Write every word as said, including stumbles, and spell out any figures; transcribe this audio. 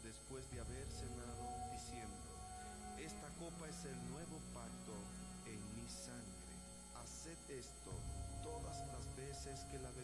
después de haber cenado, diciendo: esta copa es el nuevo pacto en mi sangre. Haced esto todas las veces que la